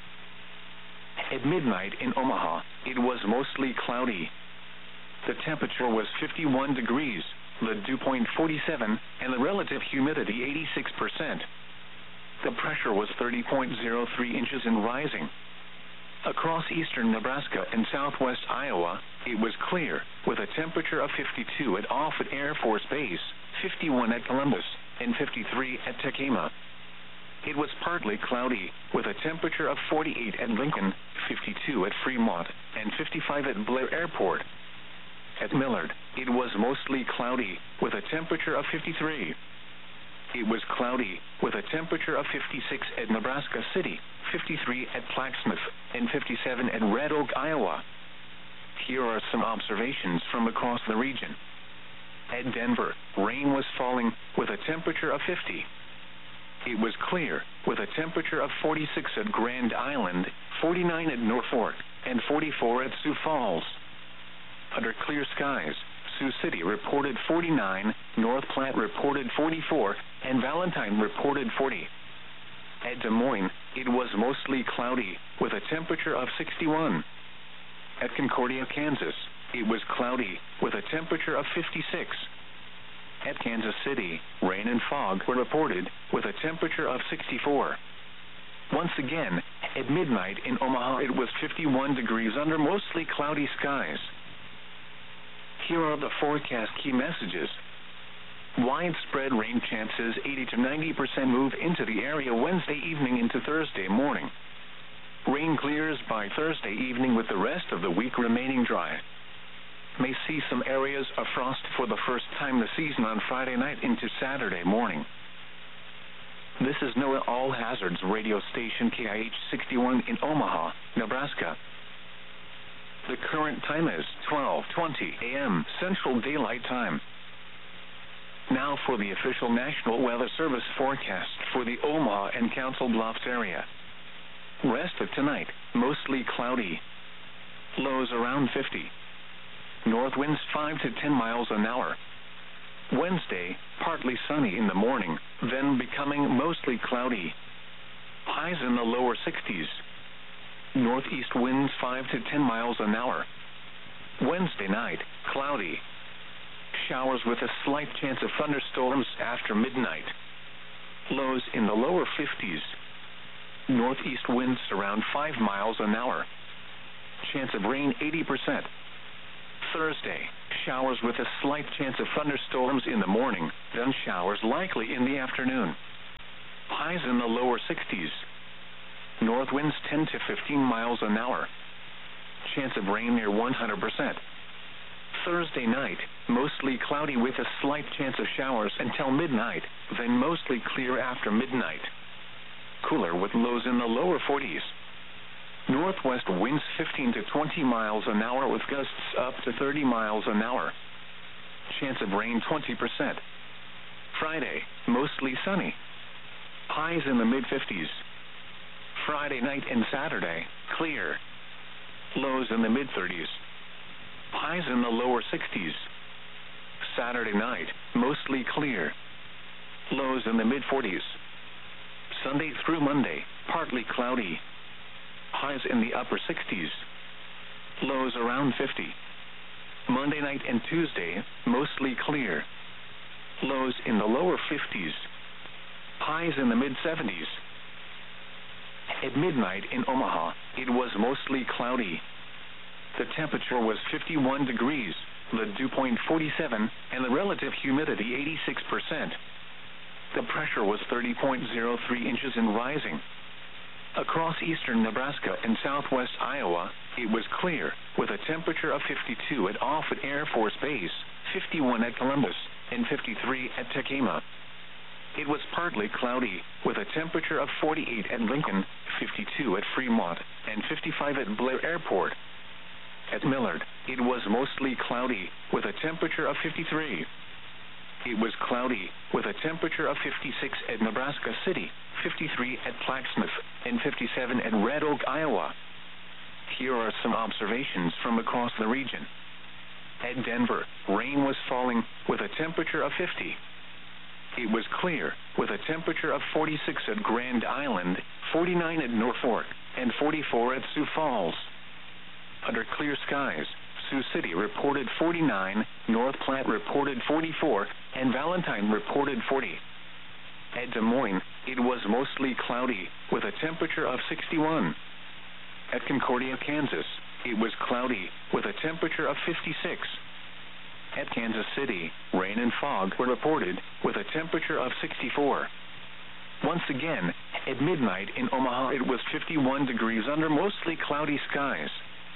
At midnight in Omaha, it was mostly cloudy. The temperature was fifty-one degrees, the dew point forty-seven, and the relative humidity eighty-six percent. The pressure was thirty point zero three inches and rising. Across eastern Nebraska and southwest Iowa, it was clear, with a temperature of fifty-two at Offutt Air Force Base, fifty-one at Columbus, and fifty-three at Tekema. It was partly cloudy, with a temperature of forty-eight at Lincoln, fifty-two at Fremont, and fifty-five at Blair Airport. At Millard, it was mostly cloudy, with a temperature of fifty-three. It was cloudy, with a temperature of fifty-six at Nebraska City, fifty-three at Plaquemine, and fifty-seven at Red Oak, Iowa. Here are some observations from across the region. At Denver, rain was falling, with a temperature of fifty. It was clear, with a temperature of forty-six at Grand Island, forty-nine at Norfolk, and forty-four at Sioux Falls. Under clear skies, Sioux City reported forty-nine, North Platte reported forty-four, and Valentine reported forty. At Des Moines, it was mostly cloudy, with a temperature of sixty-one. At Concordia, Kansas, it was cloudy, with a temperature of fifty-six. At Kansas City, rain and fog were reported, with a temperature of sixty-four. Once again, at midnight in Omaha, it was fifty-one degrees under mostly cloudy skies. Here are the forecast key messages. Widespread rain chances, eighty to ninety percent move into the area Wednesday evening into Thursday morning. Rain clears by Thursday evening with the rest of the week remaining dry. May see some areas of frost for the first time this season on Friday night into Saturday morning. This is NOAA All Hazards radio station K I H sixty-one in Omaha, Nebraska. The current time is twelve twenty a m Central Daylight Time. Now for the official National Weather Service forecast for the Omaha and Council Bluffs area. Rest of tonight, mostly cloudy. Lows around fifty. North winds five to ten miles an hour. Wednesday, partly sunny in the morning, then becoming mostly cloudy. Highs in the lower sixties. Northeast winds five to ten miles an hour. Wednesday night, cloudy. showers with a slight chance of thunderstorms after midnight. Lows in the lower fifties. Northeast winds around five miles an hour. Chance of rain eighty percent. Thursday, showers with a slight chance of thunderstorms in the morning, then showers likely in the afternoon. Highs in the lower sixties. North winds ten to fifteen miles an hour. Chance of rain near one hundred percent. Thursday night, mostly cloudy with a slight chance of showers until midnight, then mostly clear after midnight. Cooler with lows in the lower forties. Northwest winds fifteen to twenty miles an hour with gusts up to thirty miles an hour. Chance of rain twenty percent. Friday, mostly sunny. Highs in the mid-fifties. Friday night and Saturday, clear. Lows in the mid-thirties. Highs in the lower sixties. Saturday night, mostly clear. Lows in the mid-forties. Sunday through Monday, partly cloudy. Highs in the upper sixties. Lows around fifty. Monday night and Tuesday, mostly clear. Lows in the lower fifties. Highs in the mid-seventies. At midnight in Omaha, it was mostly cloudy. The temperature was fifty-one degrees, the dew point forty-seven, and the relative humidity eighty-six percent. The pressure was thirty point zero three inches and rising. Across eastern Nebraska and southwest Iowa, it was clear, with a temperature of fifty-two at Offutt Air Force Base, fifty-one at Columbus, and fifty-three at Tekema. It was partly cloudy, with a temperature of forty-eight at Lincoln, fifty-two at Fremont, and fifty-five at Blair Airport. At Millard, it was mostly cloudy, with a temperature of fifty-three. It was cloudy, with a temperature of fifty-six at Nebraska City, fifty-three at Plaquemine, and fifty-seven at Red Oak, Iowa. Here are some observations from across the region. At Denver, rain was falling, with a temperature of fifty. It was clear, with a temperature of forty-six at Grand Island, forty-nine at Norfolk, and forty-four at Sioux Falls. Under clear skies, Sioux City reported forty-nine, North Platte reported forty-four, and Valentine reported forty. At Des Moines, it was mostly cloudy, with a temperature of sixty-one. At Concordia, Kansas, it was cloudy, with a temperature of fifty-six. At Kansas City, rain and fog were reported, with a temperature of sixty-four. Once again, at midnight in Omaha, it was fifty-one degrees under mostly cloudy skies.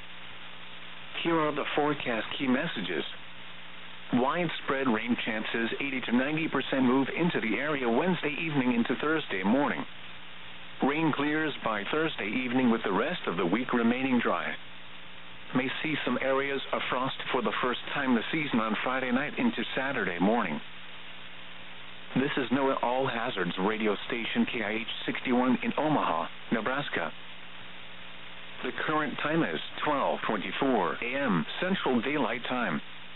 Here are the forecast key messages. Widespread rain chances eighty to ninety percent move into the area Wednesday evening into Thursday morning. Rain clears by Thursday evening with the rest of the week remaining dry. May see some areas of frost for the first time this season on Friday night into Saturday morning. This is NOAA All Hazards radio station K I H sixty-one in Omaha, Nebraska. The current time is twelve twenty-four a m Central Daylight Time.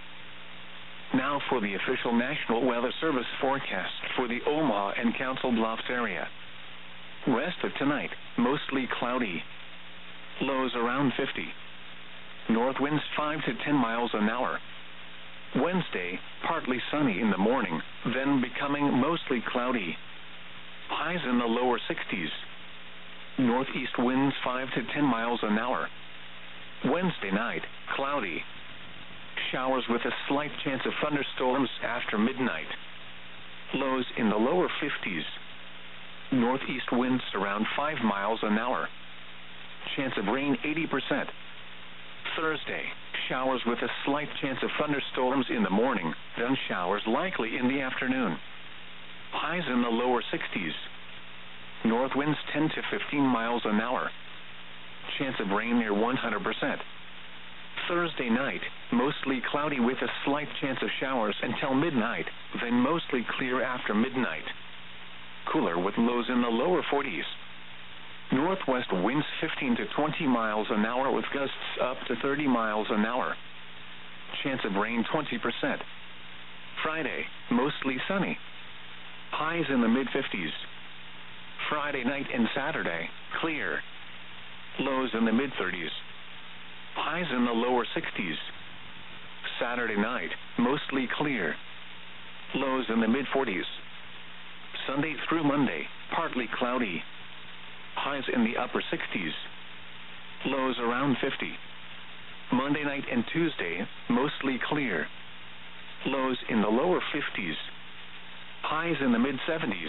Now for the official National Weather Service forecast for the Omaha and Council Bluffs area. Rest of tonight, mostly cloudy. Lows around fifty. North winds five to ten miles an hour. Wednesday, partly sunny in the morning, then becoming mostly cloudy. Highs in the lower sixties. Northeast winds five to ten miles an hour. Wednesday night, cloudy. Showers with a slight chance of thunderstorms after midnight. Lows in the lower fifties. Northeast winds around five miles an hour. Chance of rain eighty percent. Thursday, showers with a slight chance of thunderstorms in the morning, then showers likely in the afternoon. Highs in the lower sixties. North winds ten to fifteen miles an hour. Chance of rain near one hundred percent. Thursday night, mostly cloudy with a slight chance of showers until midnight, then mostly clear after midnight. Cooler with lows in the lower forties. Northwest winds fifteen to twenty miles an hour with gusts up to thirty miles an hour. Chance of rain twenty percent. Friday, mostly sunny. Highs in the mid-fifties. Friday night and Saturday, clear. Lows in the mid-thirties. Highs in the lower sixties. Saturday night, mostly clear. Lows in the mid forties. Sunday through Monday, partly cloudy. Highs in the upper sixties. Lows around fifty. Monday night and Tuesday, mostly clear. Lows in the lower fifties. Highs in the mid seventies.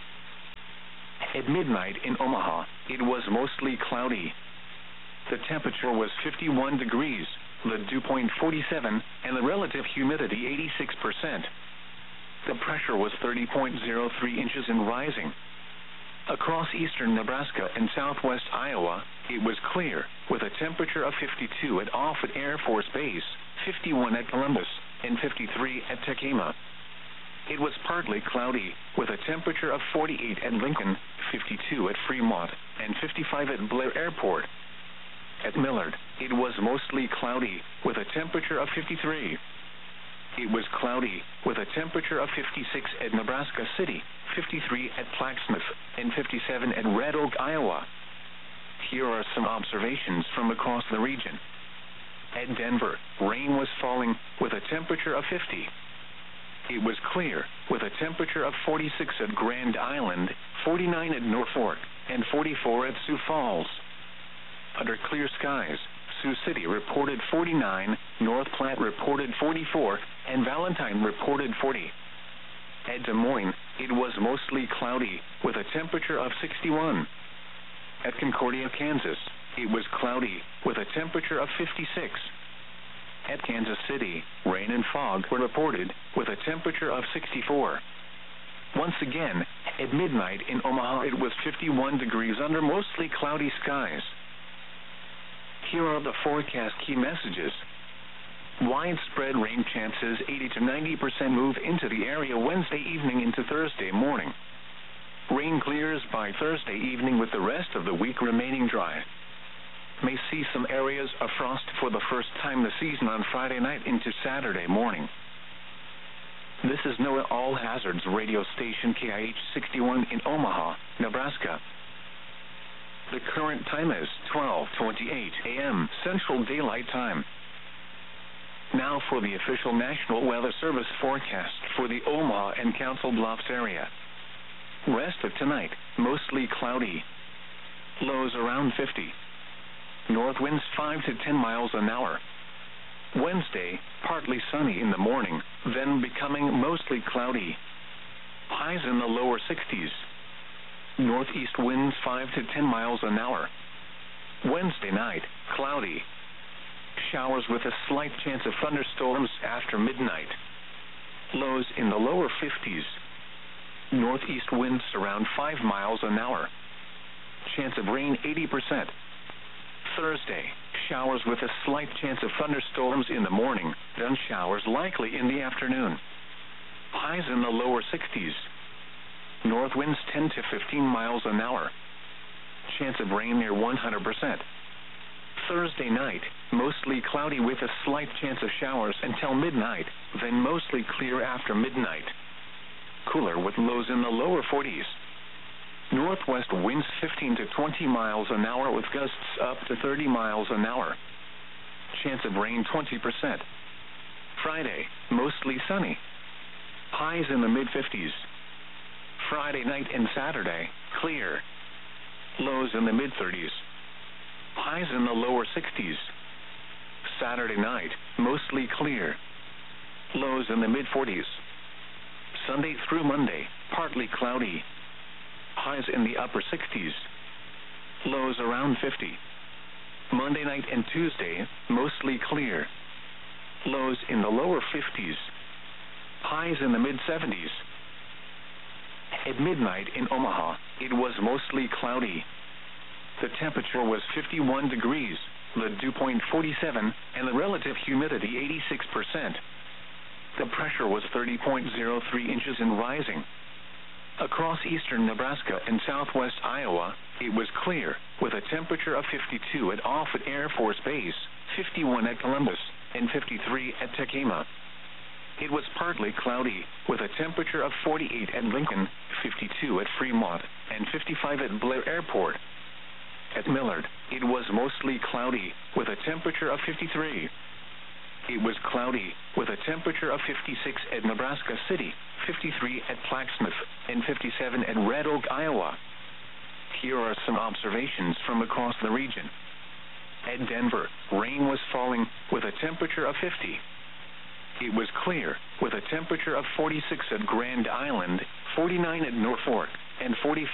At midnight in Omaha, it was mostly cloudy. The temperature was fifty-one degrees, the dew point forty-seven, and the relative humidity eighty-six percent. The pressure was thirty point zero three inches and rising. Across eastern Nebraska and southwest Iowa, it was clear, with a temperature of fifty-two at Offutt Air Force Base, fifty-one at Columbus, and fifty-three at Tekema. It was partly cloudy, with a temperature of forty-eight at Lincoln, fifty-two at Fremont, and fifty-five at Blair Airport. At Millard, it was mostly cloudy, with a temperature of fifty-three. It was cloudy, with a temperature of fifty-six at Nebraska City, fifty-three at Plaxmouth, and fifty-seven at Red Oak, Iowa. Here are some observations from across the region. At Denver, rain was falling, with a temperature of fifty. It was clear, with a temperature of forty-six at Grand Island, forty-nine at Norfolk, and forty-four at Sioux Falls. Under clear skies, Sioux City reported forty-nine, North Platte reported forty-four, and Valentine reported forty. At Des Moines, it was mostly cloudy, with a temperature of sixty-one. At Concordia, Kansas, it was cloudy, with a temperature of fifty-six. At Kansas City, rain and fog were reported, with a temperature of sixty-four. Once again, at midnight in Omaha, it was fifty-one degrees under mostly cloudy skies. Here are the forecast key messages. Widespread rain chances, eighty to ninety percent move into the area Wednesday evening into Thursday morning. Rain clears by Thursday evening with the rest of the week remaining dry. May see some areas of frost for the first time this season on Friday night into Saturday morning. This is NOAA All Hazards radio station K I H sixty-one in Omaha, Nebraska. The current time is twelve twenty-eight a m Central Daylight Time. Now for the official National Weather Service forecast for the Omaha and Council Bluffs area. Rest of tonight, mostly cloudy. Lows around fifty. North winds five to ten miles an hour. Wednesday, partly sunny in the morning, then becoming mostly cloudy. Highs in the lower sixties. Northeast winds five to ten miles an hour. Wednesday night, cloudy. Showers with a slight chance of thunderstorms after midnight. Lows in the lower fifties. Northeast winds around five miles an hour. Chance of rain eighty percent. Thursday, showers with a slight chance of thunderstorms in the morning, then showers likely in the afternoon. Highs in the lower sixties. North winds ten to fifteen miles an hour. Chance of rain near one hundred percent. Thursday night, mostly cloudy with a slight chance of showers until midnight, then mostly clear after midnight. Cooler with lows in the lower forties. Northwest winds fifteen to twenty miles an hour with gusts up to thirty miles an hour. Chance of rain twenty percent. Friday, mostly sunny. Highs in the mid fifties. Friday night and Saturday, clear. Lows in the mid thirties. Highs in the lower sixties. Saturday night, mostly clear. Lows in the mid forties. Sunday through Monday, partly cloudy. Highs in the upper sixties. Lows around fifty. Monday night and Tuesday, mostly clear. Lows in the lower fifties. Highs in the mid seventies. At midnight in Omaha, it was mostly cloudy. The temperature was fifty-one degrees, the dew point forty-seven, and the relative humidity eighty-six percent. The pressure was thirty point zero three inches and rising. Across eastern Nebraska and southwest Iowa, it was clear, with a temperature of fifty-two at Offutt Air Force Base, fifty-one at Columbus, and fifty-three at Tekema. It was partly cloudy, with a temperature of forty-eight at Lincoln, fifty-two at Fremont, and fifty-five at Blair Airport. At Millard, it was mostly cloudy, with a temperature of fifty-three. It was cloudy, with a temperature of fifty-six at Nebraska City, fifty-three at Plaxmouth, and fifty-seven at Red Oak, Iowa. Here are some observations from across the region. At Denver, rain was falling, with a temperature of fifty. It was clear, with a temperature of forty-six at Grand Island, forty-nine at Norfolk, and forty-five